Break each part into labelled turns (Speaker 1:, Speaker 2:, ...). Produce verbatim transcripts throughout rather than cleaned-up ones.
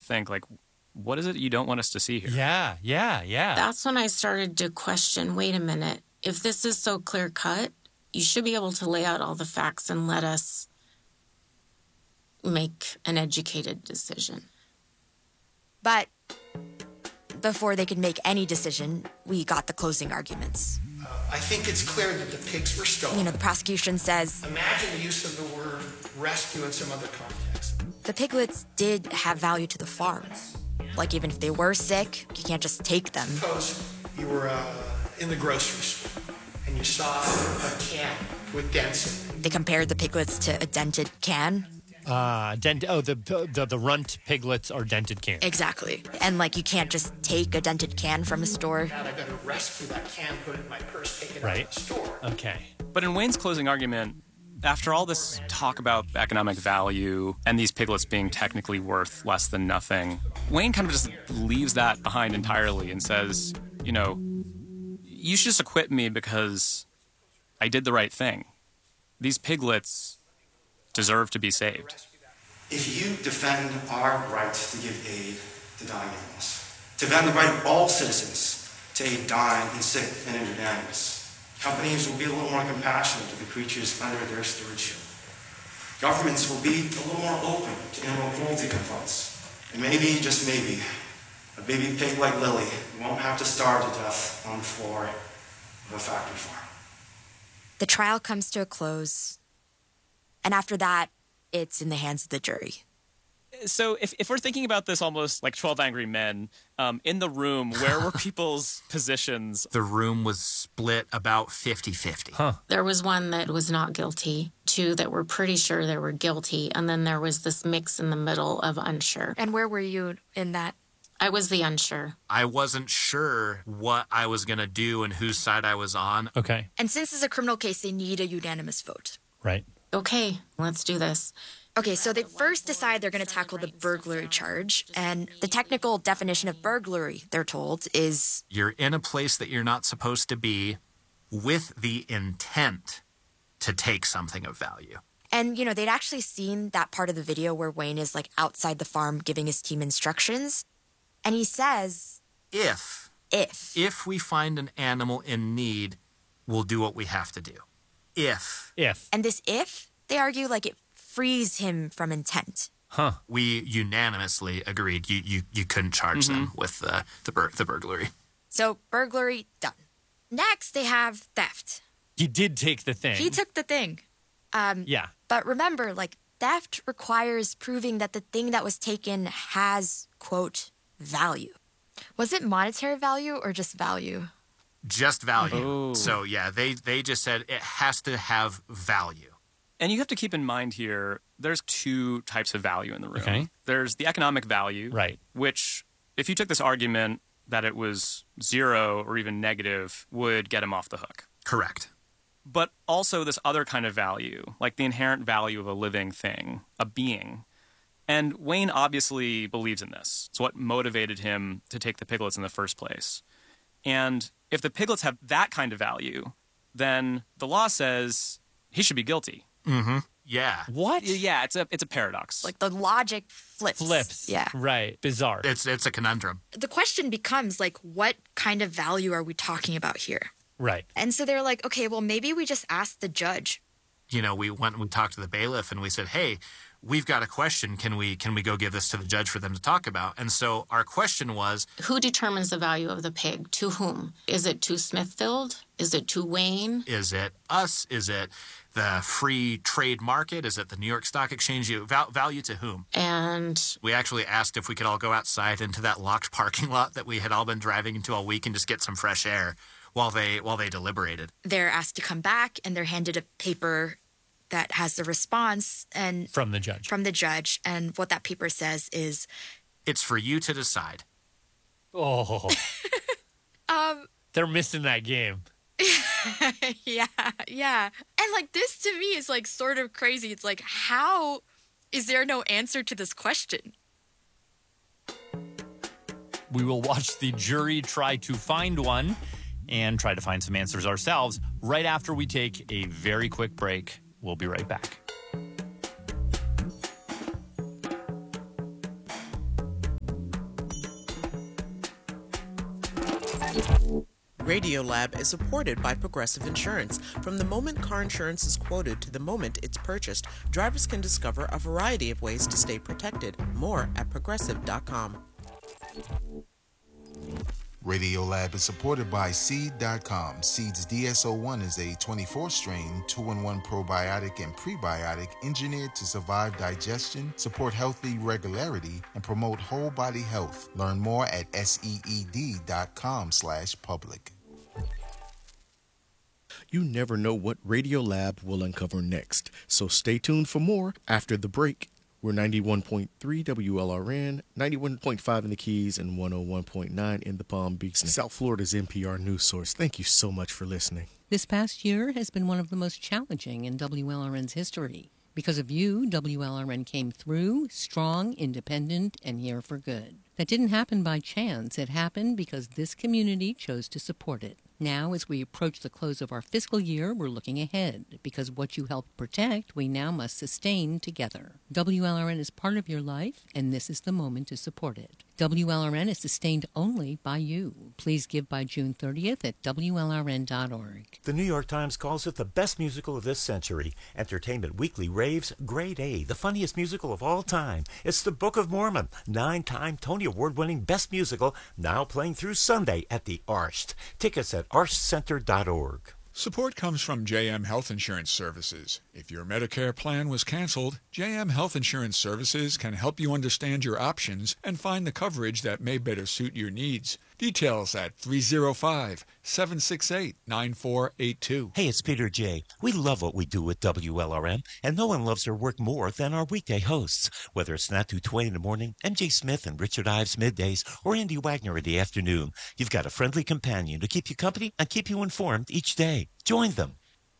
Speaker 1: think, like, what is it you don't want us to see here?
Speaker 2: Yeah, yeah, yeah.
Speaker 3: That's when I started to question, wait a minute, if this is so clear cut, you should be able to lay out all the facts and let us make an educated decision.
Speaker 4: But before they could make any decision, we got the closing arguments.
Speaker 5: Uh, I think it's clear that the pigs were stolen.
Speaker 4: You know, the prosecution says...
Speaker 5: Imagine the use of the word rescue in some other context.
Speaker 4: The piglets did have value to the farm. Like, even if they were sick, you can't just take them.
Speaker 5: Suppose you were uh, in the grocery store and you saw a can with dents in it.
Speaker 4: They compared the piglets to a dented can.
Speaker 2: Uh, dent. Oh, the, the the runt piglets are dented cans.
Speaker 4: Exactly. And, like, you can't just take a dented can from a store.
Speaker 5: Now I better rescue that can, put it in my purse, take it
Speaker 2: Right.
Speaker 5: out of the store.
Speaker 2: Okay.
Speaker 1: But in Wayne's closing argument, after all this talk about economic value and these piglets being technically worth less than nothing, Wayne kind of just leaves that behind entirely and says, you know, you should just acquit me because I did the right thing. These piglets deserve to be saved.
Speaker 6: If you defend our right to give aid to dying animals, to defend the right of all citizens to aid dying and sick and injured animals, companies will be a little more compassionate to the creatures under their stewardship. Governments will be a little more open to animal cruelty complaints. And maybe, just maybe, a baby pig like Lily won't have to starve to death on the floor of a factory farm.
Speaker 4: The trial comes to a close. And after that, it's in the hands of the jury.
Speaker 1: So if, if we're thinking about this almost like twelve Angry Men, um, in the room, where were people's positions?
Speaker 7: The room was split about fifty-fifty.
Speaker 2: Huh.
Speaker 3: There was one that was not guilty, two that were pretty sure they were guilty, and then there was this mix in the middle of unsure.
Speaker 4: And where were you in that?
Speaker 3: I was the unsure.
Speaker 7: I wasn't sure what I was going to do and whose side I was on.
Speaker 2: Okay.
Speaker 4: And since it's a criminal case, they need a unanimous vote.
Speaker 2: Right.
Speaker 3: Okay, let's do this.
Speaker 4: Okay, so they first decide they're going to tackle the burglary charge. And the technical definition of burglary, they're told, is...
Speaker 7: You're in a place that you're not supposed to be with the intent to take something of value.
Speaker 4: And, you know, they'd actually seen that part of the video where Wayne is, like, outside the farm giving his team instructions. And he says...
Speaker 7: If.
Speaker 4: If.
Speaker 7: If we find an animal in need, we'll do what we have to do. If.
Speaker 2: If.
Speaker 4: And this if, they argue, like, it frees him from intent.
Speaker 2: Huh.
Speaker 7: We unanimously agreed you you, you couldn't charge
Speaker 1: Mm-hmm.
Speaker 7: them with the, the, bur- the burglary.
Speaker 4: So, burglary, done. Next, they have theft.
Speaker 2: He did take the thing.
Speaker 4: He took the thing. Um,
Speaker 2: Yeah.
Speaker 4: But remember, like, theft requires proving that the thing that was taken has, quote, value. Was it monetary value or just value?
Speaker 7: Just value.
Speaker 1: Oh.
Speaker 7: So, yeah, they, they just said it has to have value.
Speaker 1: And you have to keep in mind here, there's two types of value in the room.
Speaker 2: Okay.
Speaker 1: There's the economic value,
Speaker 2: Right.
Speaker 1: which, if you took this argument that it was zero or even negative, would get him off the hook.
Speaker 7: Correct.
Speaker 1: But also this other kind of value, like the inherent value of a living thing, a being. And Wayne obviously believes in this. It's what motivated him to take the piglets in the first place. And if the piglets have that kind of value, then the law says he should be guilty.
Speaker 7: Mm-hmm. Yeah.
Speaker 2: What?
Speaker 1: Yeah, it's a it's a paradox.
Speaker 4: Like, the logic flips.
Speaker 2: Flips.
Speaker 4: Yeah.
Speaker 2: Right. Bizarre.
Speaker 7: It's it's a conundrum.
Speaker 4: The question becomes, like, what kind of value are we talking about here?
Speaker 2: Right.
Speaker 4: And so they're like, okay, well, maybe we just ask the judge.
Speaker 7: You know, we went and we talked to the bailiff and we said, hey, we've got a question. Can we can we go give this to the judge for them to talk about? And so our question was...
Speaker 3: Who determines the value of the pig? To whom? Is it to Smithfield? Is it to Wayne?
Speaker 7: Is it us? Is it the free trade market? Is it the New York Stock Exchange? You- val- value to whom?
Speaker 3: And
Speaker 7: We actually asked if we could all go outside into that locked parking lot that we had all been driving into all week and just get some fresh air while they while they deliberated.
Speaker 4: They're asked to come back, and they're handed a paper that has the response and
Speaker 2: From the judge.
Speaker 4: from the judge. And what that paper says is,
Speaker 7: It's for you to decide.
Speaker 2: Oh.
Speaker 4: um,
Speaker 2: They're missing that game.
Speaker 4: yeah, yeah. And, like, this to me is, like, sort of crazy. It's like, how is there no answer to this question?
Speaker 2: We will watch the jury try to find one and try to find some answers ourselves right after we take a very quick break. We'll be right back.
Speaker 8: Radiolab is supported by Progressive Insurance. From the moment car insurance is quoted to the moment it's purchased, drivers can discover a variety of ways to stay protected. More at progressive dot com.
Speaker 9: Radiolab is supported by Seed dot com. Seed's D S O one is a twenty-four strain, two in one probiotic and prebiotic engineered to survive digestion, support healthy regularity, and promote whole body health. Learn more at seed dot com slash public.
Speaker 10: You never know what Radiolab will uncover next, so stay tuned for more after the break. We're ninety-one point three W L R N, ninety-one point five in the Keys, and one oh one point nine in the Palm Beach, South Florida's N P R news source. Thank you so much for listening.
Speaker 11: This past year has been one of the most challenging in W L R N's history. Because of you, W L R N came through, strong, independent, and here for good. That didn't happen by chance. It happened because this community chose to support it. Now, as we approach the close of our fiscal year, we're looking ahead, because what you helped protect, we now must sustain together. W L R N is part of your life, and this is the moment to support it. W L R N is sustained only by you. Please give by June thirtieth at W L R N dot org.
Speaker 12: The New York Times calls it the best musical of this century. Entertainment Weekly raves Grade A, the funniest musical of all time. It's The Book of Mormon, nine-time Tony Award-winning Best Musical, now playing through Sunday at the Arsht. Tickets at arsht center dot org.
Speaker 13: Support comes from J M Health Insurance Services. If your Medicare plan was canceled, J M Health Insurance Services can help you understand your options and find the coverage that may better suit your needs. Details at three oh five, seven six eight, nine four eight two.
Speaker 12: Hey, it's Peter J. We love what we do at W L R N, and no one loves our work more than our weekday hosts. Whether it's Natu Tway in the morning, M J Smith and Richard Ives middays, or Andy Wagner in the afternoon, you've got a friendly companion to keep you company and keep you informed each day. Join them.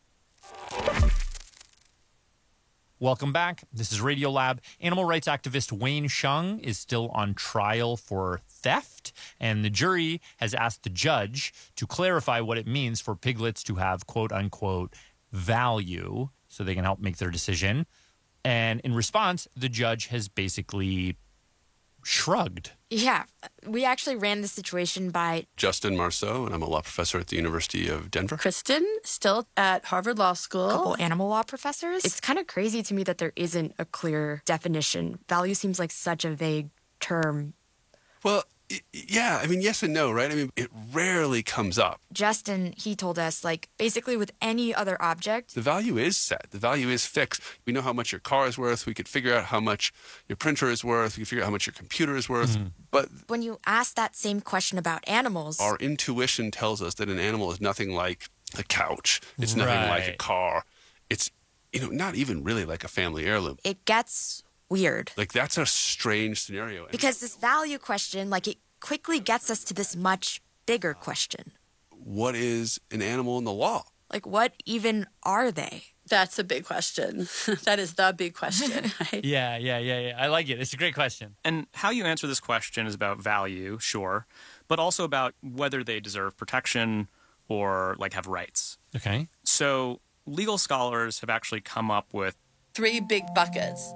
Speaker 2: Welcome back. This is Radiolab. Animal rights activist Wayne Hsiung is still on trial for theft, and the jury has asked the judge to clarify what it means for piglets to have quote-unquote value so they can help make their decision. And in response, the judge has basically shrugged.
Speaker 4: Yeah, we actually ran the situation by
Speaker 14: Justin Marceau, and I'm a law professor at the University of Denver.
Speaker 15: Kristen, still at Harvard Law School.
Speaker 4: a couple animal law professors. It's kind of crazy to me that there isn't a clear definition. Value seems like such a vague term.
Speaker 14: Well, yeah, I mean, yes and no, right? I mean, it rarely comes up.
Speaker 4: Justin, he told us, like, basically with any other object,
Speaker 14: The value is set. The value is fixed. We know how much your car is worth. We could figure out how much your printer is worth. We can figure out how much your computer is worth. Mm-hmm. But
Speaker 4: when you ask that same question about animals,
Speaker 14: our intuition tells us that an animal is nothing like a couch. It's nothing right. like a car. It's, you know, not even really like a family heirloom.
Speaker 4: It gets weird.
Speaker 14: Like, that's a strange scenario.
Speaker 4: Because this value question, like, it quickly gets us to this much bigger question.
Speaker 14: What is an animal in the law?
Speaker 4: Like, what even are they?
Speaker 15: That's a big question. That is the big question. Right?
Speaker 2: Yeah, yeah, yeah, yeah. I like it. It's a great question.
Speaker 1: And how you answer this question is about value, sure, but also about whether they deserve protection or, like, have rights.
Speaker 2: Okay.
Speaker 1: So legal scholars have actually come up with
Speaker 15: three big buckets.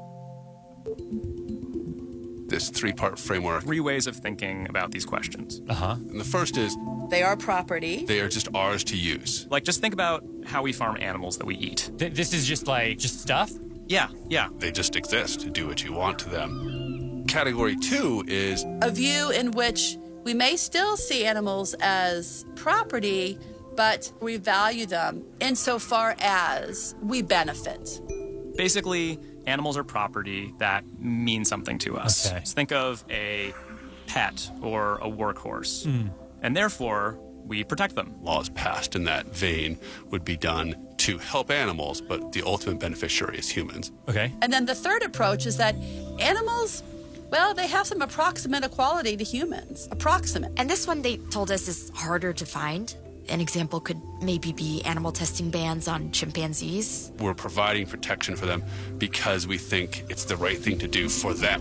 Speaker 14: This three-part framework.
Speaker 1: Three ways of thinking about these questions.
Speaker 2: Uh-huh.
Speaker 14: And the first is
Speaker 15: they are property.
Speaker 14: They are just ours to use.
Speaker 1: Like, just think about how we farm animals that we eat.
Speaker 2: Th- this is just like, just stuff?
Speaker 1: Yeah, yeah.
Speaker 14: They just exist. Do what you want to them. Category two is
Speaker 15: a view in which we may still see animals as property, but we value them insofar as we benefit.
Speaker 1: Basically, animals are property that mean something to us.
Speaker 2: Okay.
Speaker 1: So think of a pet or a workhorse. Mm. And therefore, we protect them.
Speaker 14: Laws passed in that vein would be done to help animals, but the ultimate beneficiary is humans.
Speaker 2: Okay.
Speaker 15: And then the third approach is that animals, well, they have some approximate equality to humans. Approximate.
Speaker 4: And this one, they told us, is harder to find. An example could maybe be animal testing bans on chimpanzees.
Speaker 14: We're providing protection for them because we think it's the right thing to do for them.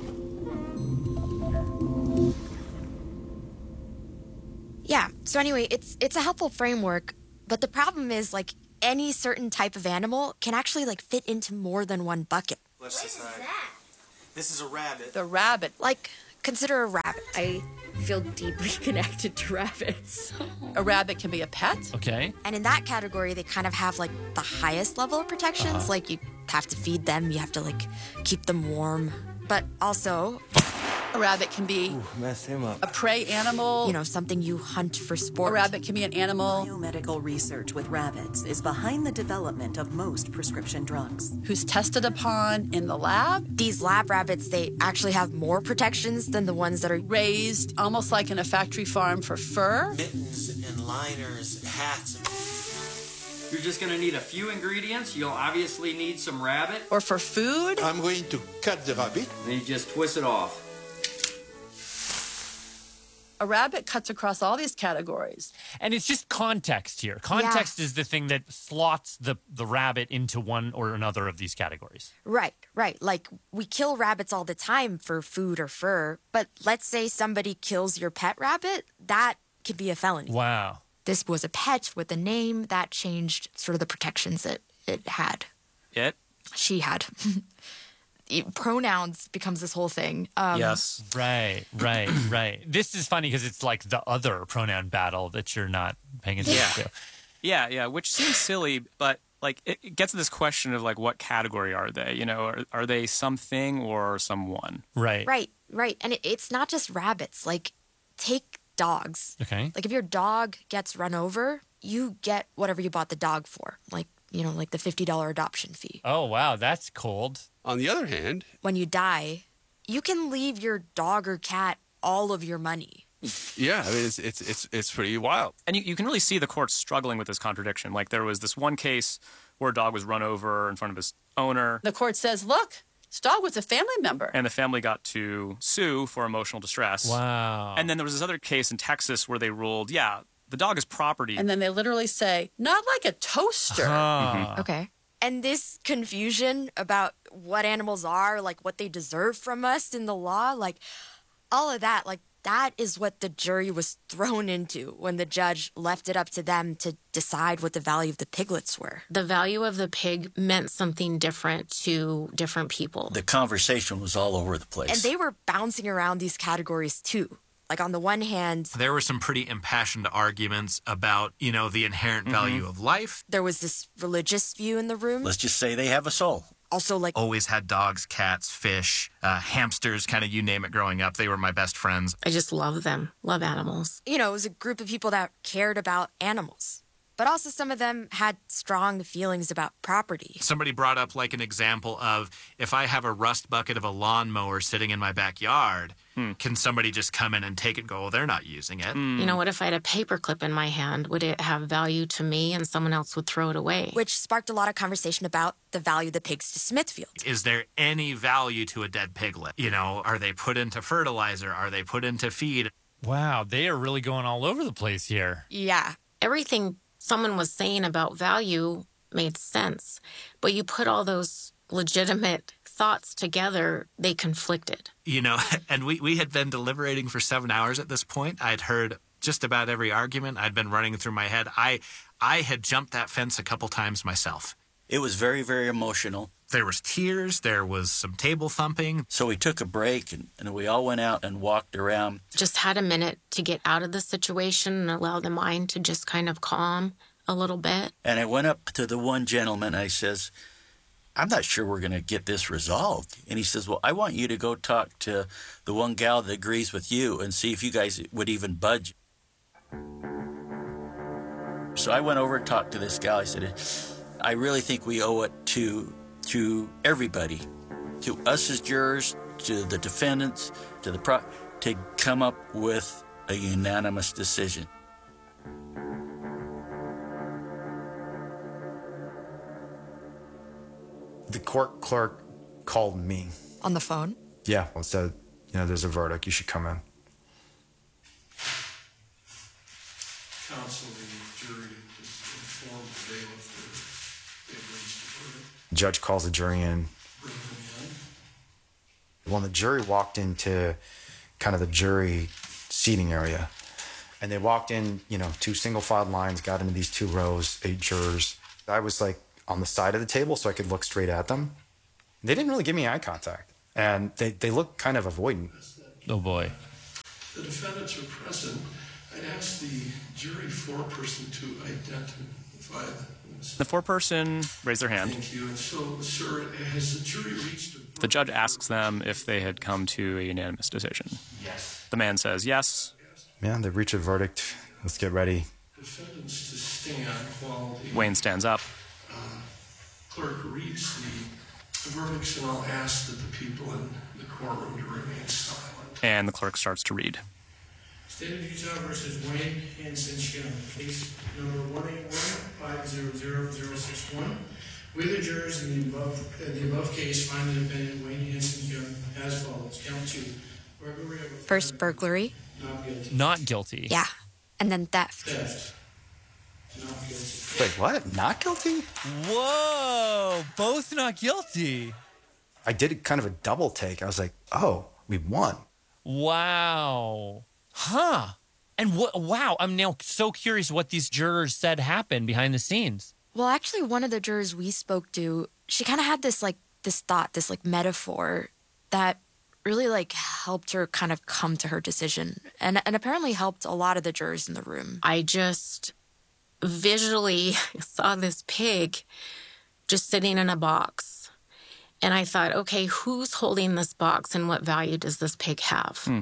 Speaker 4: Yeah, so anyway, it's it's a helpful framework, but the problem is, like, any certain type of animal can actually, like, fit into more than one bucket.
Speaker 16: Let's decide. This is a rabbit.
Speaker 15: The rabbit.
Speaker 4: Like, Consider a rabbit. I feel deeply connected to rabbits.
Speaker 15: A rabbit can be a pet.
Speaker 2: Okay.
Speaker 4: And in that category, they kind of have like the highest level of protections.
Speaker 2: Uh-huh.
Speaker 4: Like you have to feed them, you have to like keep them warm. But also,
Speaker 15: a rabbit can be
Speaker 16: Ooh, messed him up.
Speaker 15: a prey animal.
Speaker 4: You know, something you hunt for sport.
Speaker 15: A rabbit can be an animal.
Speaker 17: Biomedical research with rabbits is behind the development of most prescription drugs.
Speaker 15: Who's tested upon in the lab.
Speaker 4: These lab rabbits, they actually have more protections than the ones that are
Speaker 15: raised almost like in a factory farm for fur.
Speaker 16: Mittens and liners, hats. You're just going to need a few ingredients. You'll obviously need some rabbit.
Speaker 15: Or for food.
Speaker 18: I'm going to cut the rabbit.
Speaker 16: Then you just twist it off.
Speaker 15: A rabbit cuts across all these categories.
Speaker 2: And it's just context here. Context
Speaker 4: Yeah.
Speaker 2: is the thing that slots the, the rabbit into one or another of these categories.
Speaker 4: Right, right. Like, we kill rabbits all the time for food or fur, but let's say somebody kills your pet rabbit, that could be a felony.
Speaker 2: Wow.
Speaker 4: This was a pet with a name that changed sort of the protections it, it had.
Speaker 1: It?
Speaker 4: She had. Pronouns becomes this whole thing. Um,
Speaker 2: yes. Right, right, right. This is funny because it's like the other pronoun battle that you're not paying attention
Speaker 1: Yeah.
Speaker 2: to.
Speaker 1: Yeah, yeah, which seems silly, but like it, it gets to this question of like what category are they? You know, are, are they something or someone?
Speaker 2: Right.
Speaker 4: Right, right. And it, it's not just rabbits. Like, take dogs.
Speaker 2: Okay.
Speaker 4: Like, if your dog gets run over, you get whatever you bought the dog for. Like, you know, like the fifty dollars adoption fee.
Speaker 2: Oh, wow, that's cold.
Speaker 14: On the other hand,
Speaker 4: when you die, you can leave your dog or cat all of your money.
Speaker 14: yeah, I mean, it's it's it's, it's pretty wild.
Speaker 1: And you, you can really see the court struggling with this contradiction. Like there was this one case where a dog was run over in front of his owner.
Speaker 15: The court says, look, this dog was a family member.
Speaker 1: And the family got to sue for emotional distress.
Speaker 2: Wow.
Speaker 1: And then there was this other case in Texas where they ruled, yeah, the dog is property.
Speaker 15: And then they literally say, not like a toaster.
Speaker 2: Uh-huh.
Speaker 4: Okay. And this confusion about what animals are, like what they deserve from us in the law, like all of that, like that is what the jury was thrown into when the judge left it up to them to decide what the value of the piglets were.
Speaker 3: The value of the pig meant something different to different people.
Speaker 19: The conversation was all over the place.
Speaker 4: And they were bouncing around these categories too. Like on the one hand,
Speaker 7: there were some pretty impassioned arguments about, you know, the inherent value
Speaker 19: Mhm.
Speaker 7: of life.
Speaker 4: there was this religious view in the room.
Speaker 19: Let's just say they have a soul.
Speaker 4: Also, like,
Speaker 7: Always had dogs, cats, fish, uh, hamsters, kind of you name it growing up. They were my best friends.
Speaker 3: I just love them, love animals.
Speaker 4: you know, it was a group of people that cared about animals. But also some of them had strong feelings about property.
Speaker 7: Somebody brought up like an example of if I have a rust bucket of a lawnmower sitting in my backyard,
Speaker 1: Hmm.
Speaker 7: can somebody just come in and take it and go, oh, they're not using it?
Speaker 3: You know, what if I had a paperclip in my hand? Would it have value to me and someone else would throw it away?
Speaker 4: Which sparked a lot of conversation about the value of the pigs to Smithfield.
Speaker 7: Is there any value to a dead piglet? You know, are they put into fertilizer? Are they put into feed?
Speaker 2: Wow, they are really going all over the place here.
Speaker 4: Yeah.
Speaker 3: Everything someone was saying about value made sense, but you put all those legitimate thoughts together, they conflicted.
Speaker 7: You know, and we, we had been deliberating for seven hours at this point. I'd heard just about every argument. I'd been running through my head. I I had jumped that fence a couple times myself.
Speaker 19: It was very, very emotional.
Speaker 7: There was tears. There was some table thumping.
Speaker 19: So we took a break and, and we all went out and walked around.
Speaker 3: Just had a minute to get out of the situation and allow the mind to just kind of calm a little bit.
Speaker 19: And I went up to the one gentleman. I says, I'm not sure we're going to get this resolved. And he says, well, I want you to go talk to the one gal that agrees with you and see if you guys would even budge. So I went over and talked to this gal. I said, I really think we owe it to to everybody, to us as jurors, to the defendants, to the pro, to come up with a unanimous decision.
Speaker 20: The court clerk called me.
Speaker 4: On the phone?
Speaker 20: Yeah, and said, you know, there's a verdict. You should come in.
Speaker 5: Counsel, the jury just informed the bailiff that they reached a verdict.
Speaker 20: The judge calls the jury in.
Speaker 5: Bring them in.
Speaker 20: When the jury walked into kind of the jury seating area, and they walked in, you know, two single filed lines, got into these two rows, eight jurors. I was like on the side of the table so I could look straight at them. They didn't really give me eye contact, and they, they looked kind of avoidant.
Speaker 2: Oh, boy.
Speaker 5: The defendants are present. I'd ask the jury foreperson to identify them.
Speaker 1: The foreperson raised their hand.
Speaker 5: Thank you. And so, sir, has the jury reached a...
Speaker 1: The judge asks them if they had come to a unanimous decision.
Speaker 5: Yes.
Speaker 1: The man says yes.
Speaker 20: Yeah, they've reached a verdict. Let's get ready.
Speaker 5: Defendants to stand while the
Speaker 1: Wayne stands up.
Speaker 5: uh, clerk reads the verdicts, and I'll ask that the people in the courtroom to remain silent.
Speaker 1: And the clerk starts to read.
Speaker 5: State of Utah versus Wayne Hanson Shum, case number one eight one five zero zero zero six one. We, the jurors in the above, uh, the above case, find the defendant Wayne Hanson Shum as follows. Count two. Burglary of a
Speaker 4: First burglary.
Speaker 5: Not guilty.
Speaker 2: Not guilty.
Speaker 4: Yeah. And then theft.
Speaker 5: Theft. Not guilty.
Speaker 20: Wait, what? Not guilty?
Speaker 2: Whoa! Both not guilty.
Speaker 20: I did kind of a double take. I was like, oh, we won.
Speaker 2: Wow. Huh. And what? Wow. I'm now so curious what these jurors said happened behind the scenes.
Speaker 4: Well, actually, one of the jurors we spoke to, she kind of had this like this thought, this like metaphor that really like helped her kind of come to her decision, and and apparently helped a lot of the jurors in the room.
Speaker 3: I just visually saw this pig just sitting in a box. And I thought, okay, who's holding this box and what value does this pig have?
Speaker 1: Hmm.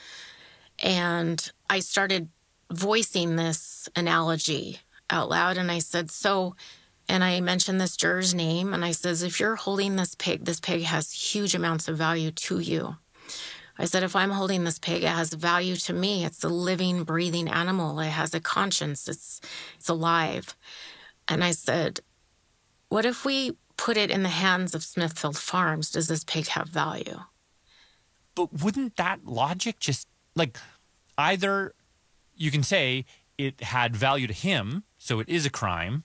Speaker 3: And I started voicing this analogy out loud. And I said, so, and I mentioned this juror's name. And I says, if you're holding this pig, this pig has huge amounts of value to you. I said, if I'm holding this pig, it has value to me. It's a living, breathing animal. It has a conscience. It's, it's alive. And I said, what if we put it in the hands of Smithfield Farms? Does this pig have value?
Speaker 2: But wouldn't that logic just, like, either you can say it had value to him, so it is a crime,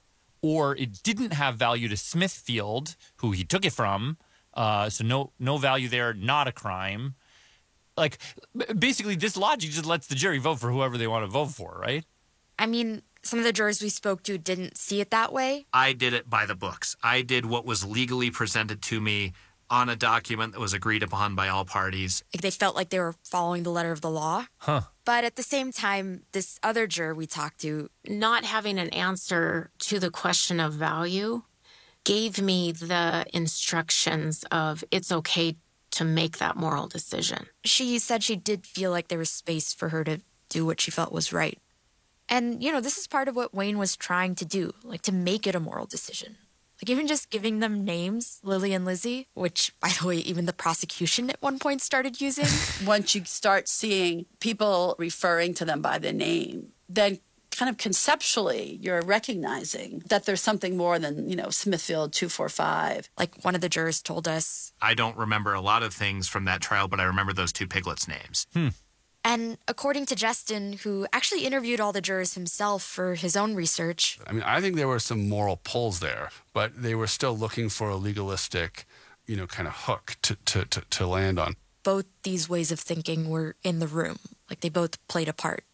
Speaker 2: or it didn't have value to Smithfield, who he took it from, uh, so no no value there, not a crime. Like, basically, this logic just lets the jury vote for whoever they want to vote for, right?
Speaker 4: I mean, some of the jurors we spoke to didn't see it that way.
Speaker 7: I did it by the books. I did what was legally presented to me on a document that was agreed upon by all parties.
Speaker 4: Like they felt like they were following the letter of the law.
Speaker 2: Huh.
Speaker 4: But at the same time, this other juror we talked to,
Speaker 3: not having an answer to the question of value gave me the instructions of it's okay to make that moral decision.
Speaker 4: She said she did feel like there was space for her to do what she felt was right. And, you know, this is part of what Wayne was trying to do, like to make it a moral decision. Like even just giving them names, Lily and Lizzie, which, by the way, even the prosecution at one point started using.
Speaker 15: Once you start seeing people referring to them by their name, then kind of conceptually you're recognizing that there's something more than, you know, Smithfield two four five.
Speaker 4: Like one of the jurors told us.
Speaker 7: I don't remember a lot of things from that trial, but I remember those two piglets' names.
Speaker 2: Hmm.
Speaker 4: And according to Justin, who actually interviewed all the jurors himself for his own research.
Speaker 14: I mean, I think there were some moral pulls there, but they were still looking for a legalistic, you know, kind of hook to, to, to, to land on.
Speaker 4: Both these ways of thinking were in the room. Like they both played a part.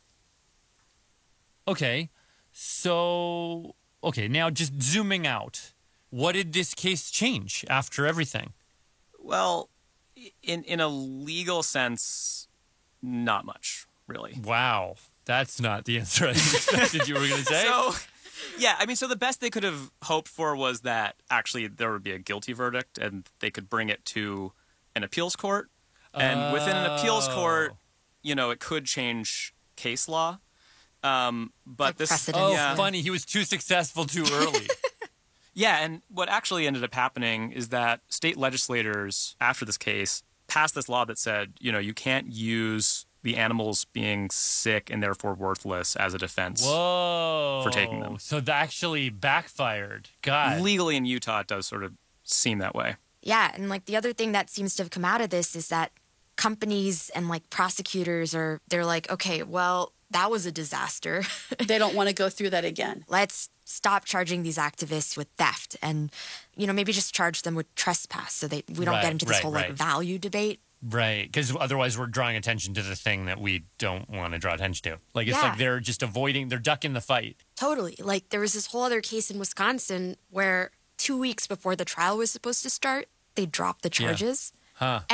Speaker 2: Okay, so, okay, now just zooming out, what did this case change after everything?
Speaker 1: Well, in in a legal sense, not much, really.
Speaker 2: Wow, that's not the answer I expected you were going to say.
Speaker 1: So, yeah, I mean, so the best they could have hoped for was that actually there would be a guilty verdict and they could bring it to an appeals court. And
Speaker 2: oh.
Speaker 1: within an appeals court, you know, it could change case law. Um, but
Speaker 4: like
Speaker 1: this,
Speaker 2: oh,
Speaker 1: yeah.
Speaker 2: funny, he was too successful too early.
Speaker 1: Yeah, and what actually ended up happening is that state legislators, after this case, passed this law that said, you know, you can't use the animals being sick and therefore worthless as a defense
Speaker 2: Whoa.
Speaker 1: for taking them.
Speaker 2: So that actually backfired. God.
Speaker 1: Legally in Utah, it does sort of seem that way.
Speaker 4: Yeah, and like the other thing that seems to have come out of this is that companies and like prosecutors are, they're like, okay, well, that was a disaster.
Speaker 15: They don't want to go through that again.
Speaker 4: Let's stop charging these activists with theft and, you know, maybe just charge them with trespass so they we don't
Speaker 2: Right,
Speaker 4: get into this
Speaker 2: right,
Speaker 4: whole
Speaker 2: right.
Speaker 4: like value debate.
Speaker 2: Right, because otherwise we're drawing attention to the thing that we don't want to draw attention to. Like, it's
Speaker 4: Yeah.
Speaker 2: like they're just avoiding, they're ducking the fight.
Speaker 4: Totally. Like there was this whole other case in Wisconsin where two weeks before the trial was supposed to start, they dropped the
Speaker 2: Yeah.
Speaker 4: charges.
Speaker 2: Huh.
Speaker 4: And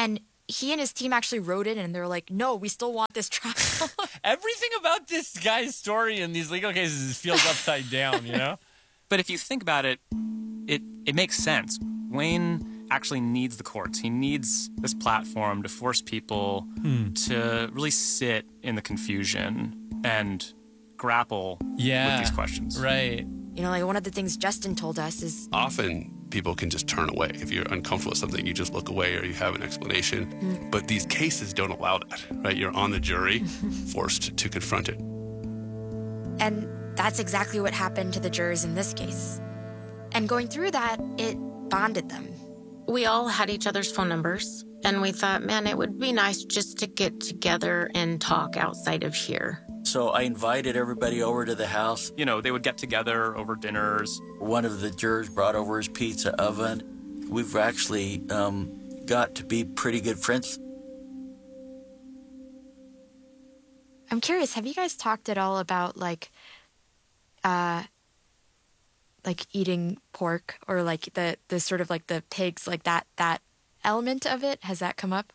Speaker 4: he and his team actually wrote in and they're like, no, we still want this trial.
Speaker 2: Everything about this guy's story in these legal cases feels upside down, you know?
Speaker 1: But if you think about it, it it makes sense. Wayne actually needs the courts. He needs this platform to force people
Speaker 2: Hmm.
Speaker 1: to really sit in the confusion and grapple
Speaker 2: Yeah,
Speaker 1: with these questions.
Speaker 2: Right.
Speaker 4: You know, like one of the things Justin told us is
Speaker 14: Often people can just turn away. If you're uncomfortable with something, you just look away or you have an explanation.
Speaker 4: Mm.
Speaker 14: But these cases don't allow that, right? You're on the jury, forced to confront it.
Speaker 4: And that's exactly what happened to the jurors in this case. And going through that, it bonded them.
Speaker 3: We all had each other's phone numbers, and we thought, man, it would be nice just to get together and talk outside of here.
Speaker 19: So I invited everybody over to the house.
Speaker 1: You know, they would get together over dinners.
Speaker 19: One of the jurors brought over his pizza oven. We've actually um, got to be pretty good friends.
Speaker 4: I'm curious, have you guys talked at all about like uh like eating pork or like the the sort of like the pigs, like that that element of it? Has that come up?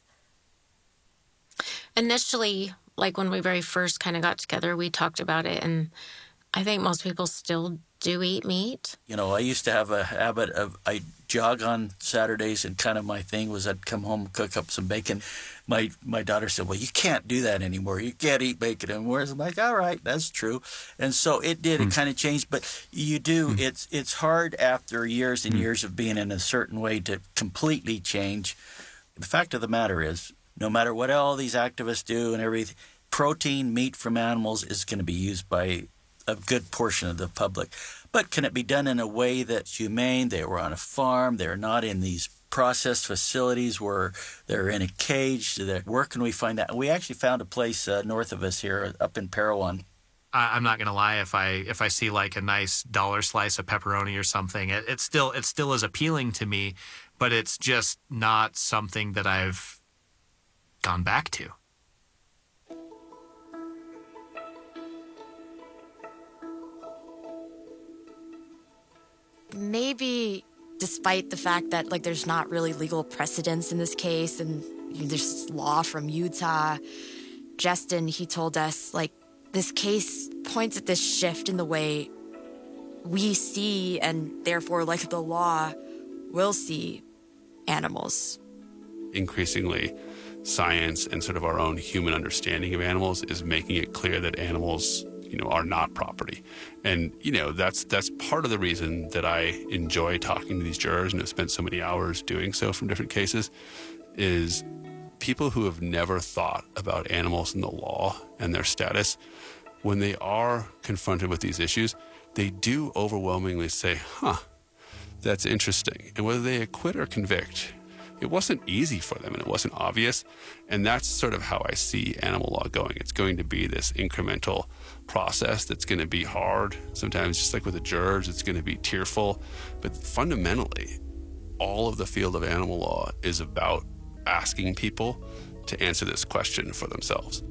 Speaker 3: Initially, like when we very first kind of got together, we talked about it, and I think most people still do eat meat.
Speaker 19: You know, I used to have a habit of, I jog on Saturdays, and kind of my thing was I'd come home, cook up some bacon. My my daughter said, well, you can't do that anymore. You can't eat bacon anymore. I'm like, all right, that's true. And so it did.
Speaker 2: Hmm.
Speaker 19: It kind of changed. But you do. It's, it's hard after years and years of being in a certain way to completely change. The fact of the matter is, no matter what all these activists do and everything, protein, meat from animals is going to be used by a good portion of the public. But can it be done in a way that's humane? They were on a farm. They're not in these processed facilities where they're in a cage. Where can we find that? And we actually found a place uh, north of us here up in Parowan.
Speaker 7: I, I'm not gonna lie. If I if I see like a nice dollar slice of pepperoni or something, it, it still it still is appealing to me, but it's just not something that I've gone back to.
Speaker 4: Maybe despite the fact that like there's not really legal precedence in this case and you know, there's this law from Utah, Justin, he told us like this case points at this shift in the way we see and therefore like the law will see animals.
Speaker 14: Increasingly, science and sort of our own human understanding of animals is making it clear that animals, you know, are not property. And, you know, that's that's part of the reason that I enjoy talking to these jurors and have spent so many hours doing so from different cases, is people who have never thought about animals in the law and their status, when they are confronted with these issues, they do overwhelmingly say, huh, that's interesting. And whether they acquit or convict, it wasn't easy for them and it wasn't obvious. And that's sort of how I see animal law going. It's going to be this incremental process that's going to be hard. Sometimes, just like with the jurors, it's going to be tearful. But fundamentally, all of the field of animal law is about asking people to answer this question for themselves.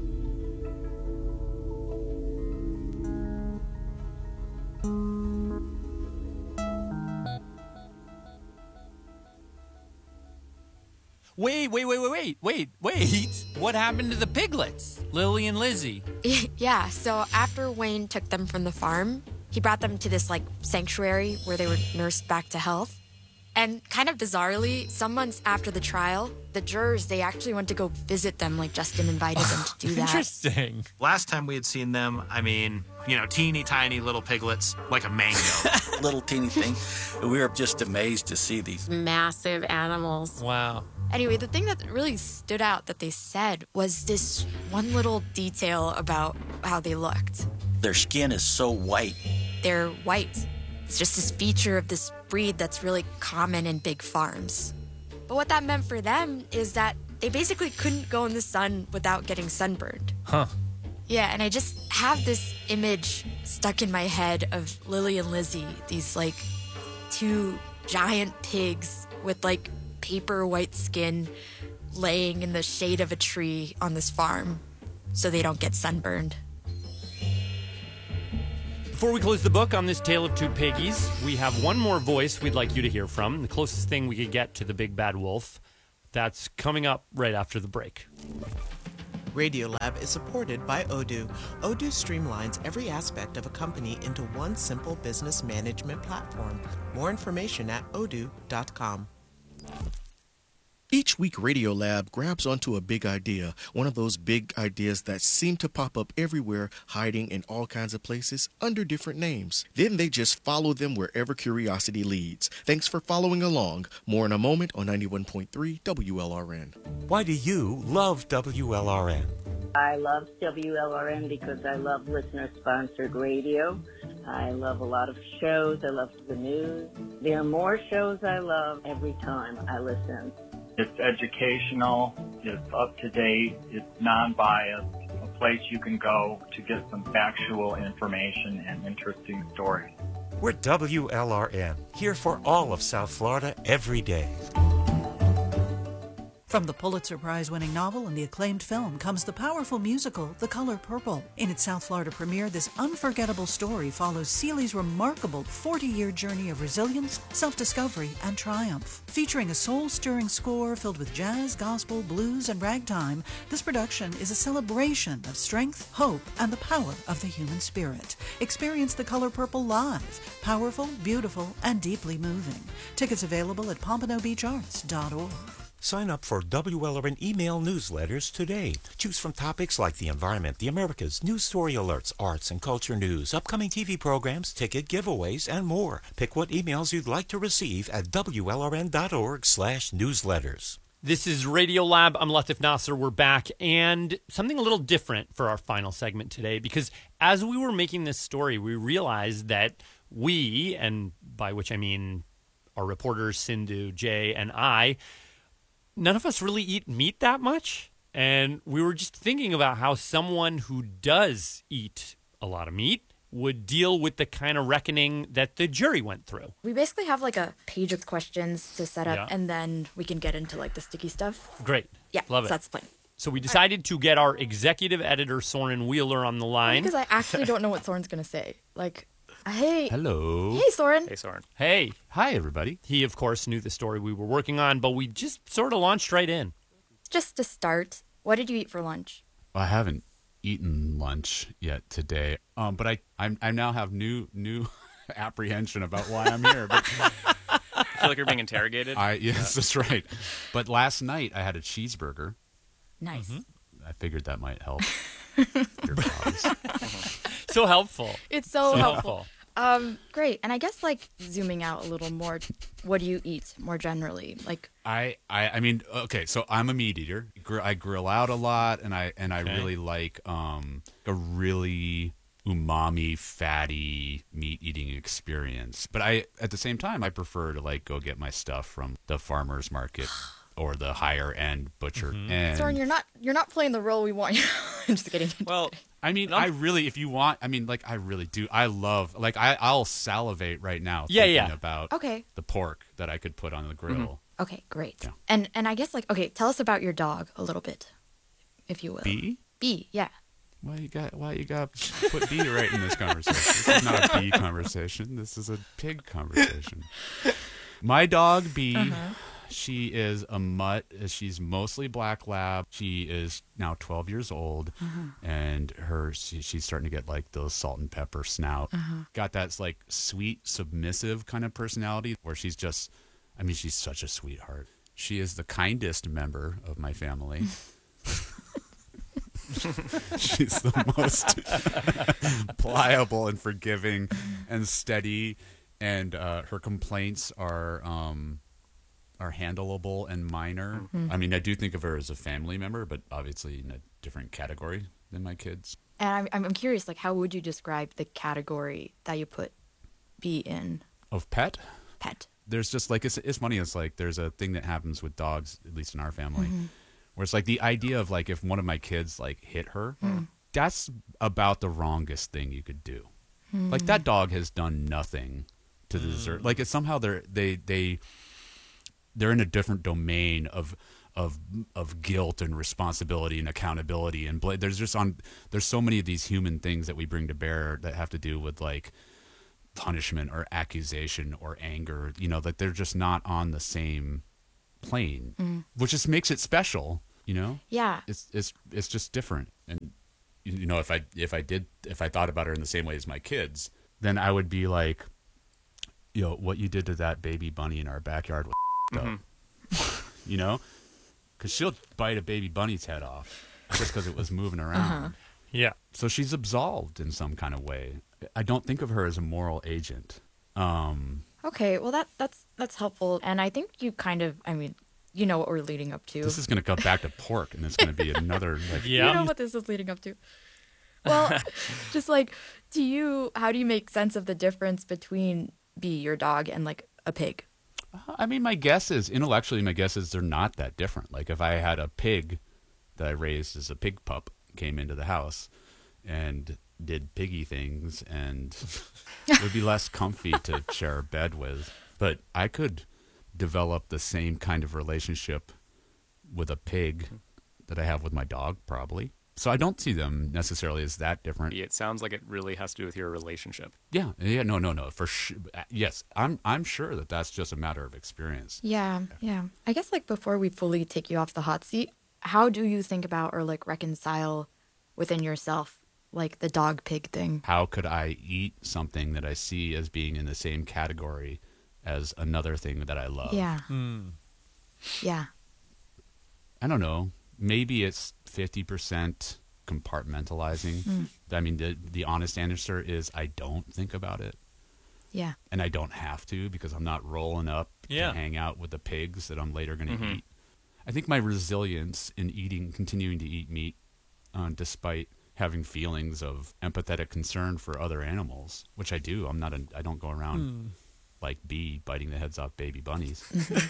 Speaker 2: Wait, wait, wait, wait, wait, wait, wait. What happened to the piglets? Lily and Lizzie.
Speaker 4: Yeah, so after Wayne took them from the farm, he brought them to this like sanctuary where they were nursed back to health. And kind of bizarrely, some months after the trial, the jurors, they actually went to go visit them, like Justin invited them to do that.
Speaker 2: Interesting.
Speaker 7: Last time we had seen them, I mean, you know, teeny tiny little piglets, like a mango.
Speaker 19: Little teeny thing. We were just amazed to see these
Speaker 3: massive animals.
Speaker 2: Wow.
Speaker 4: Anyway, the thing that really stood out that they said was this one little detail about how they looked.
Speaker 19: Their skin is so white.
Speaker 4: They're white. It's just this feature of this breed that's really common in big farms. But what that meant for them is that they basically couldn't go in the sun without getting sunburned.
Speaker 2: Huh.
Speaker 4: Yeah, and I just have this image stuck in my head of Lily and Lizzie, these like two giant pigs with like paper white skin laying in the shade of a tree on this farm so they don't get sunburned.
Speaker 2: Before we close the book on this tale of two piggies, we have one more voice we'd like you to hear from, the closest thing we could get to the big bad wolf. That's coming up right after the break.
Speaker 8: Radiolab is supported by Odoo. Odoo streamlines every aspect of a company into one simple business management platform. More information at odoo dot com.
Speaker 10: Each week, Radiolab grabs onto a big idea, one of those big ideas that seem to pop up everywhere, hiding in all kinds of places under different names. Then they just follow them wherever curiosity leads. Thanks for following along. More in a moment on ninety-one point three W L R N.
Speaker 12: Why do you love W L R N?
Speaker 21: I love W L R N because I love listener-sponsored radio. I love a lot of shows. I love the news. There are more shows I love every time I listen.
Speaker 22: It's educational, it's up to date, it's non-biased, a place you can go to get some factual information and interesting stories.
Speaker 12: We're W L R N, here for all of South Florida every day.
Speaker 23: From the Pulitzer Prize-winning novel and the acclaimed film comes the powerful musical, The Color Purple. In its South Florida premiere, this unforgettable story follows Ceely's remarkable forty-year journey of resilience, self-discovery, and triumph. Featuring a soul-stirring score filled with jazz, gospel, blues, and ragtime, this production is a celebration of strength, hope, and the power of the human spirit. Experience The Color Purple live. Powerful, beautiful, and deeply moving. Tickets available at pompano beach arts dot org.
Speaker 12: Sign up for W L R N email newsletters today. Choose from topics like the environment, the Americas, news story alerts, arts and culture news, upcoming T V programs, ticket giveaways, and more. Pick what emails you'd like to receive at W L R N dot org slash newsletters.
Speaker 2: This is Radiolab. I'm Latif Nasser. We're back, and something a little different for our final segment today, because as we were making this story, we realized that we, and by which I mean our reporters, Sindhu, Jay, and I, none of us really eat meat that much. And we were just thinking about how someone who does eat a lot of meat would deal with the kind of reckoning that the jury went through.
Speaker 4: We basically have like a page of questions to set up,
Speaker 2: Yeah.
Speaker 4: and then we can get into like the sticky stuff.
Speaker 2: Great.
Speaker 4: Yeah,
Speaker 2: Love
Speaker 4: so
Speaker 2: it.
Speaker 4: that's the plan.
Speaker 2: So we decided to get our executive editor, Soren Wheeler, on the line.
Speaker 4: Because I actually don't know what Soren's going to say. Like, hey.
Speaker 2: Hello.
Speaker 4: Hey, Soren.
Speaker 1: Hey, Soren.
Speaker 2: Hey. Hi, everybody. He, of course, knew the story we were working on, but we just sort of launched right in.
Speaker 4: Just to start, what did you eat for lunch?
Speaker 24: I haven't eaten lunch yet today, um, but I I'm, I now have new new apprehension about why I'm here. But
Speaker 1: I feel like you're being interrogated.
Speaker 24: I yes,
Speaker 1: Yeah.
Speaker 24: that's right. But last night I had a cheeseburger.
Speaker 4: Nice.
Speaker 24: I figured that might help your cause.
Speaker 2: So helpful.
Speaker 4: It's so,
Speaker 2: So
Speaker 4: helpful.
Speaker 2: helpful.
Speaker 4: Um, great. And I guess like zooming out a little more, what do you eat more generally? Like,
Speaker 24: I, I I mean, okay, so I'm a meat eater. Gr- I grill out a lot, and I and I
Speaker 2: Okay.
Speaker 24: really like um a really umami, fatty meat eating experience. But I, at the same time, I prefer to like go get my stuff from the farmer's market or the higher end butcher. And
Speaker 4: Soren, you're not you're not playing the role we want you. I'm just kidding.
Speaker 1: Well,
Speaker 24: I mean, I really, if you want, I mean, like, I really do. I love, like, I, I'll salivate right now
Speaker 2: Yeah,
Speaker 24: thinking
Speaker 2: yeah.
Speaker 24: about
Speaker 4: Okay.
Speaker 24: the pork that I could put on the grill.
Speaker 4: Okay, great.
Speaker 24: Yeah.
Speaker 4: And and I guess like okay, tell us about your dog a little bit, if you will.
Speaker 24: Bee?
Speaker 4: Bee, yeah.
Speaker 24: Why you got? Why you got put bee right in this conversation? This is not a bee conversation. This is a pig conversation. My dog Bee,
Speaker 4: Uh-huh.
Speaker 24: she is a mutt. She's mostly black lab. She is now twelve years old,
Speaker 4: Uh-huh.
Speaker 24: and her she, she's starting to get like those salt and pepper snout.
Speaker 4: Uh-huh.
Speaker 24: Got that like sweet, submissive kind of personality where she's just. I mean, she's such a sweetheart. She is the kindest member of my family. She's the most pliable and forgiving and steady, and uh, her complaints are um, are handleable and minor.
Speaker 4: Mhm.
Speaker 24: I mean, I do think of her as a family member, but obviously in a different category than my kids.
Speaker 4: And I'm I'm curious, like, how would you describe the category that you put Bee in?
Speaker 24: Of pet?
Speaker 4: Pet.
Speaker 24: There's just like, it's, it's funny. It's like, there's a thing that happens with dogs, at least in our family,
Speaker 4: Mhm.
Speaker 24: where it's like the idea of like, if one of my kids like hit her,
Speaker 4: Mm.
Speaker 24: that's about the wrongest thing you could do. Like that dog has done nothing to deserve. Like it's somehow they're, they, they, they're in a different domain of, of, of guilt and responsibility and accountability. And bla- there's just on, there's so many of these human things that we bring to bear that have to do with like punishment or accusation or anger, you know, that they're just not on the same plain,
Speaker 4: Mm.
Speaker 24: which just makes it special. You know?
Speaker 4: Yeah.
Speaker 24: It's it's it's just different. And you know, if I if I did if I thought about her in the same way as my kids, then I would be like, you know, what you did to that baby bunny in our backyard was mm-hmm. up. You know? Because she'll bite a baby bunny's head off just because it was moving around.
Speaker 2: Uh-huh. Yeah.
Speaker 24: So she's absolved in some kind of way. I don't think of her as a moral agent. Um,
Speaker 4: Okay, well that that's that's helpful, and I think you kind of, I mean, you know what we're leading up to.
Speaker 24: this is going to go back to pork, and it's going to be another like.
Speaker 4: You know what this is leading up to. Well, just like, do you? How do you make sense of the difference between be your dog and like a pig?
Speaker 24: I mean, my guess is intellectually, my guess is they're not that different. Like if I had a pig that I raised as a pig pup came into the house and did piggy things, and it would be less comfy to share a bed with. But I could develop the same kind of relationship with a pig that I have with my dog, probably. So I don't see them necessarily as that different.
Speaker 1: It sounds like it really has to do with your relationship.
Speaker 24: Yeah, yeah, no, no, no, for sure. Yes, I'm, I'm sure that that's just a matter of experience.
Speaker 4: Yeah, yeah. I guess like before we fully take you off the hot seat, how do you think about or like reconcile within yourself like the dog pig thing?
Speaker 24: How could I eat something that I see as being in the same category as another thing that I love?
Speaker 4: Yeah.
Speaker 24: Hmm.
Speaker 4: Yeah.
Speaker 24: I don't know. Maybe it's fifty percent compartmentalizing.
Speaker 4: Mm.
Speaker 24: I mean, the the honest answer is I don't think about it.
Speaker 4: Yeah.
Speaker 24: And I don't have to because I'm not rolling up
Speaker 2: Yeah.
Speaker 24: to hang out with the pigs that I'm later going to
Speaker 1: Mhm.
Speaker 24: eat. I think my resilience in eating, continuing to eat meat, uh, despite having feelings of empathetic concern for other animals, which I do. I'm not. A, I don't go around
Speaker 2: Hmm.
Speaker 24: like bee biting the heads off baby bunnies.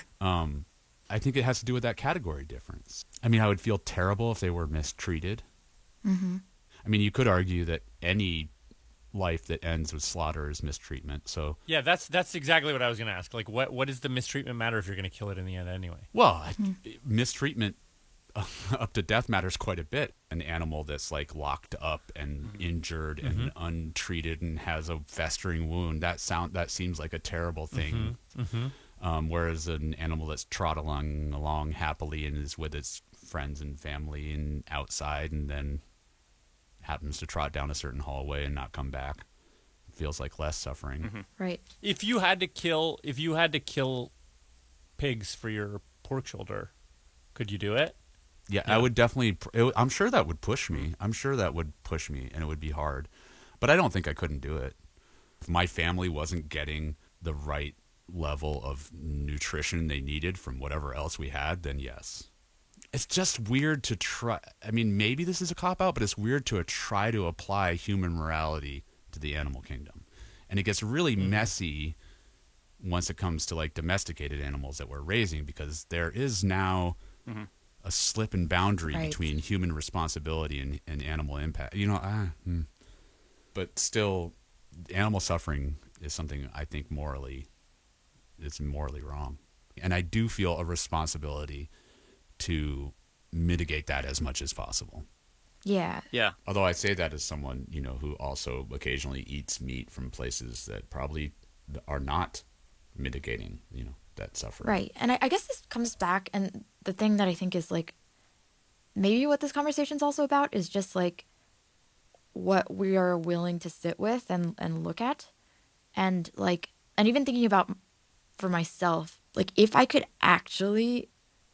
Speaker 24: um, I think it has to do with that category difference. I mean, I would feel terrible if they were mistreated.
Speaker 4: Mm-hmm.
Speaker 24: I mean, you could argue that any life that ends with slaughter is mistreatment. So,
Speaker 2: Yeah, that's that's exactly what I was going to ask. Like, what what does the mistreatment matter if you're going to kill it in the end anyway?
Speaker 24: well, I- mistreatment uh, up to death matters quite a bit. An animal that's like locked up and injured and untreated and has a festering wound, that sound that seems like a terrible thing.
Speaker 2: Mhm, mhm.
Speaker 24: Um, whereas an animal that's trot along along happily and is with its friends and family and outside and then happens to trot down a certain hallway and not come back, feels like less suffering.
Speaker 4: Right.
Speaker 2: If you had to kill, if you had to kill pigs for your pork shoulder, could you do it?
Speaker 24: Yeah, I would definitely. pr- It, I'm sure that would push me. I'm sure that would push me, and it would be hard. But I don't think I couldn't do it. If my family wasn't getting the right level of nutrition they needed from whatever else we had, then yes. It's just weird to try. I mean, maybe this is a cop out, but it's weird to try to apply human morality to the animal kingdom, and it gets really messy once it comes to like domesticated animals that we're raising, because there is now.
Speaker 1: Mm-hmm.
Speaker 24: a slip and boundary
Speaker 4: Right.
Speaker 24: between human responsibility and, and animal impact. You know, ah, hmm. But still, animal suffering is something I think morally, it's morally wrong. And I do feel a responsibility to mitigate that as much as possible.
Speaker 4: Yeah.
Speaker 1: Yeah.
Speaker 24: Although I say that as someone, you know, who also occasionally eats meat from places that probably are not mitigating, you know, that suffering.
Speaker 4: Right. And I, I guess this comes back, and the thing that I think is like maybe what this conversation's also about is just like what we are willing to sit with and, and look at. And like, and even thinking about for myself, like if I could actually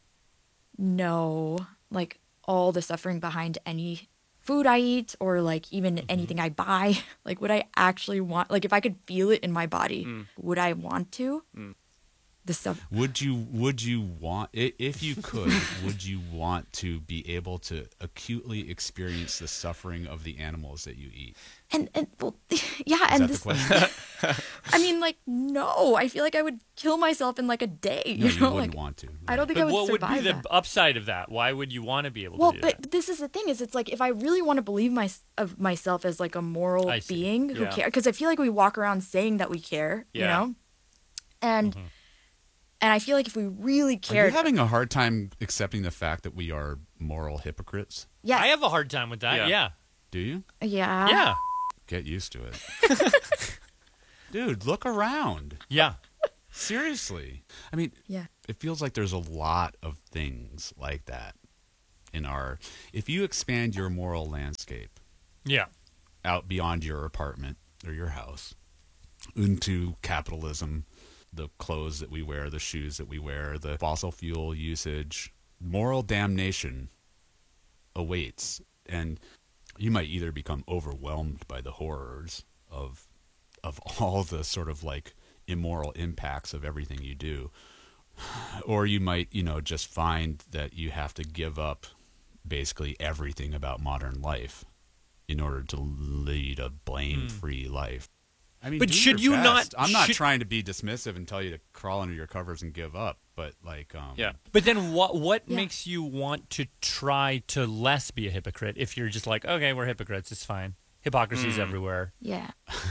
Speaker 4: know like all the suffering behind any food I eat or like even anything I buy, like would I actually want, like if I could feel it in my body,
Speaker 1: Mm.
Speaker 4: would I want to?
Speaker 1: Mm.
Speaker 4: The stuff.
Speaker 24: Would you would you want i- if you could would you want to be able to acutely experience the suffering of the animals that you eat?
Speaker 4: And and well, yeah,
Speaker 24: Is
Speaker 4: and
Speaker 24: that
Speaker 4: this,
Speaker 24: the question?
Speaker 4: I mean, like, no, I feel like I would kill myself in like a day. You
Speaker 24: No, you
Speaker 4: know,
Speaker 24: wouldn't
Speaker 4: like,
Speaker 24: want to.
Speaker 4: I don't think
Speaker 2: But
Speaker 4: I would
Speaker 2: what would
Speaker 4: survive
Speaker 2: be the
Speaker 4: that.
Speaker 2: upside of that? Why would you want to be able
Speaker 4: Well,
Speaker 2: to do
Speaker 4: but
Speaker 2: that?
Speaker 4: this is the thing: is it's like if I really want to believe my of myself as like a moral
Speaker 2: I see.
Speaker 4: being who
Speaker 2: Yeah.
Speaker 4: cares, because I feel like we walk around saying that we care, you
Speaker 24: Yeah.
Speaker 4: know, and
Speaker 2: Mm-hmm.
Speaker 4: and I feel like if we really
Speaker 24: Are
Speaker 4: cared,
Speaker 24: you having a hard time accepting the fact that we are moral hypocrites?
Speaker 4: yes,
Speaker 2: I have a hard time with that.
Speaker 24: Yeah.
Speaker 2: Yeah.
Speaker 24: Do you?
Speaker 4: yeah,
Speaker 2: Yeah.
Speaker 24: Get used to it. Dude, look around.
Speaker 2: Yeah.
Speaker 24: Seriously. I mean,
Speaker 4: Yeah.
Speaker 24: it feels like there's a lot of things like that in our. If you expand your moral landscape,
Speaker 2: yeah,
Speaker 24: out beyond your apartment or your house into capitalism, the clothes that we wear, the shoes that we wear, the fossil fuel usage, moral damnation awaits. And you might either become overwhelmed by the horrors of of all the sort of like immoral impacts of everything you do, or you might, you know, just find that you have to give up basically everything about modern life in order to lead a blame-free life. I mean,
Speaker 2: But
Speaker 24: do
Speaker 2: should
Speaker 24: your
Speaker 2: you not-
Speaker 24: best. I'm not
Speaker 2: should-
Speaker 24: trying to be dismissive and tell you to crawl under your covers and give up, but like, um,
Speaker 1: Yeah.
Speaker 2: But then what what
Speaker 4: Yeah.
Speaker 2: makes you want to try to less be a hypocrite if you're just like, okay, we're hypocrites, it's fine. Hypocrisy's
Speaker 1: Mm.
Speaker 2: everywhere.
Speaker 4: Yeah.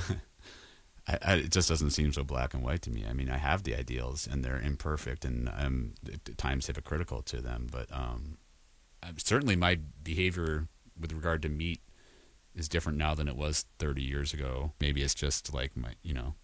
Speaker 24: I, I, it just doesn't seem so black and white to me. I mean, I have the ideals, and they're imperfect, and I'm at times hypocritical to them. But um, I'm- certainly, my behavior with regard to meat is different now than it was thirty years ago. Maybe it's just like my, you know,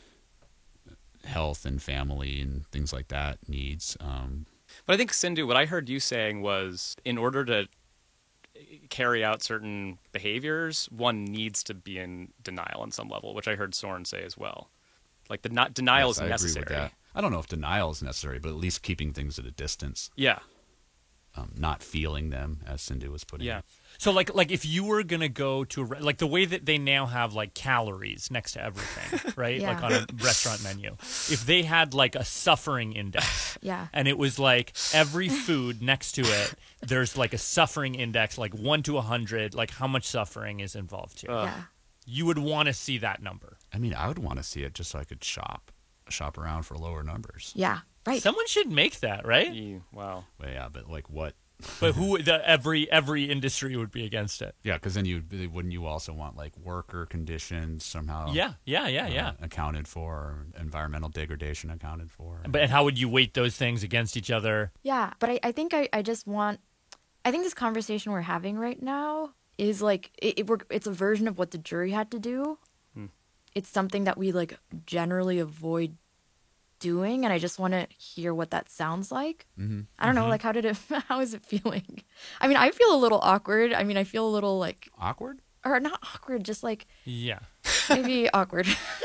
Speaker 24: health and family and things like that needs. Um,
Speaker 1: But I think, Sindhu, what I heard you saying was in order to carry out certain behaviors, one needs to be in denial on some level, which I heard Soren say as well. Like the not denial
Speaker 24: yes,
Speaker 1: is
Speaker 24: I agree with
Speaker 1: necessary.
Speaker 24: that. I don't know if denial is necessary, but at least keeping things at a distance.
Speaker 1: Yeah.
Speaker 24: Um, not feeling them, as Sindhu was putting
Speaker 1: Yeah.
Speaker 24: it.
Speaker 2: So like like if you were gonna go to a re- like the way that they now have like calories next to everything, right?
Speaker 4: Yeah.
Speaker 2: Like on a restaurant menu. If they had like a suffering index,
Speaker 4: Yeah.
Speaker 2: and it was like every food next to it, there's like a suffering index, like one to a hundred, like how much suffering is involved here.
Speaker 4: Yeah.
Speaker 2: You would want to see that number.
Speaker 24: I mean, I would want to see it just so I could shop, shop around for lower numbers.
Speaker 4: Yeah. Right.
Speaker 2: Someone should make that, right?
Speaker 1: You- wow.
Speaker 24: Well, yeah, but like what?
Speaker 2: But who? The, every every industry would be against it.
Speaker 24: Yeah, because then you wouldn't you also want like worker conditions somehow?
Speaker 2: Yeah, yeah, yeah,
Speaker 24: uh,
Speaker 2: yeah.
Speaker 24: accounted for, environmental degradation accounted for.
Speaker 2: But and how would you weight those things against each other?
Speaker 4: Yeah, but I, I think I, I just want I think this conversation we're having right now is like it, it we're, it's a version of what the jury had to do.
Speaker 1: Hmm.
Speaker 4: It's something that we like generally avoid doing, and I just want to hear what that sounds like.
Speaker 24: Mm-hmm.
Speaker 4: I don't know, like how did it how is it feeling? I mean, I feel a little awkward. I mean, I feel a little like
Speaker 24: awkward?
Speaker 4: Or not awkward, just like
Speaker 2: Yeah.
Speaker 4: maybe awkward.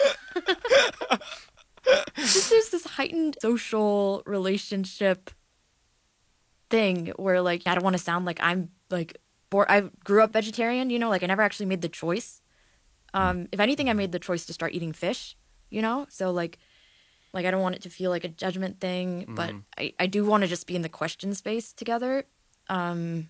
Speaker 4: Just there's this heightened social relationship thing where like I don't want to sound like I'm like bored. I grew up vegetarian, you know, like I never actually made the choice. Um, if anything, I made the choice to start eating fish, you know? So like like I don't want it to feel like a judgment thing, but
Speaker 1: Mhm.
Speaker 4: I, I do want to just be in the question space together. Um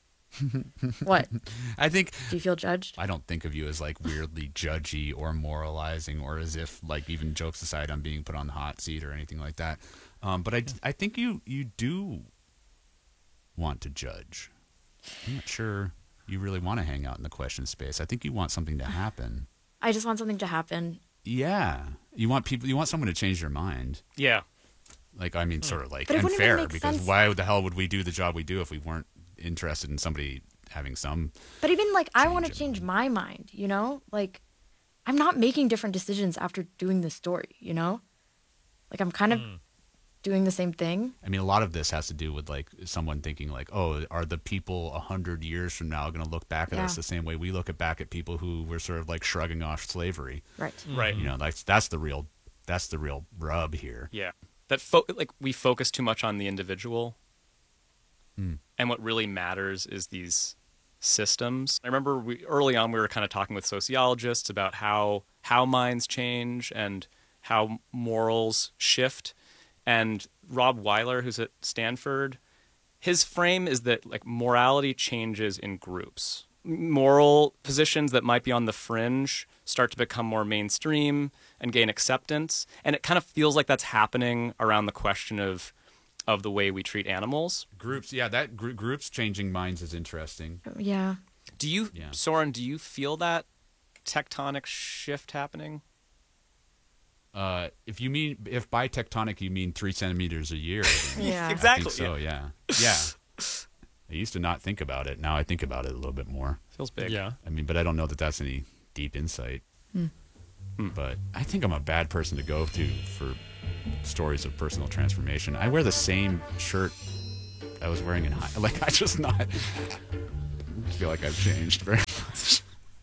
Speaker 4: What?
Speaker 24: I think.
Speaker 4: Do you feel judged?
Speaker 24: I don't think of you as like weirdly judgy or moralizing, or as if like even jokes aside, I'm being put on the hot seat or anything like that. Um, but I, I think you you do want to judge. I'm not sure you really want to hang out in the question space. I think you want something to happen.
Speaker 4: I just want something to happen.
Speaker 24: Yeah, you want people. You want someone to change their mind.
Speaker 1: Yeah.
Speaker 24: Like I mean, sort of like
Speaker 4: But it wouldn't even
Speaker 24: unfair
Speaker 4: make
Speaker 24: because
Speaker 4: sense.
Speaker 24: why the hell would we do the job we do if we weren't interested in somebody having some?
Speaker 4: But even like I want to change my mind, you know? Like I'm not making different decisions after doing this story, you know? Like I'm kind of doing the same thing.
Speaker 24: I mean, a lot of this has to do with like someone thinking like, oh, are the people a hundred years from now going to look back at
Speaker 4: Yeah.
Speaker 24: us the same way we look at back at people who were sort of like shrugging off slavery?
Speaker 4: Right.
Speaker 1: Right.
Speaker 24: You know, that's that's the real that's the real rub here.
Speaker 1: Yeah. That fo- like we focus too much on the individual.
Speaker 24: Hmm.
Speaker 1: And what really matters is these systems. I remember we early on we were kind of talking with sociologists about how how minds change and how morals shift. And Rob Weiler, who's at Stanford, his frame is that like morality changes in groups. Moral positions that might be on the fringe start to become more mainstream and gain acceptance. And it kind of feels like that's happening around the question of of the way we treat animals.
Speaker 24: Groups, yeah, that gr- groups changing minds is interesting.
Speaker 4: Yeah.
Speaker 1: Do you,
Speaker 24: Yeah.
Speaker 1: Soren, do you feel that tectonic shift happening?
Speaker 24: Uh, if you mean if by tectonic you mean three centimeters a year, then
Speaker 4: Yeah.
Speaker 24: I
Speaker 1: Exactly,
Speaker 24: think so yeah, yeah. I used to not think about it. Now I think about it a little bit more.
Speaker 1: Feels big.
Speaker 2: Yeah.
Speaker 24: I mean, but I don't know that that's any deep insight.
Speaker 4: Hmm.
Speaker 24: But I think I'm a bad person to go to for stories of personal transformation. I wear the same shirt I was wearing in high. Like I just not feel like I've changed very.